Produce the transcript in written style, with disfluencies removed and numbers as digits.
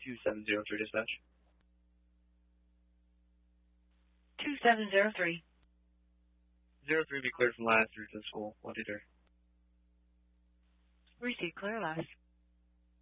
2703 dispatch. 2703. 03 be cleared from last through to the school. 123. Receive clear last.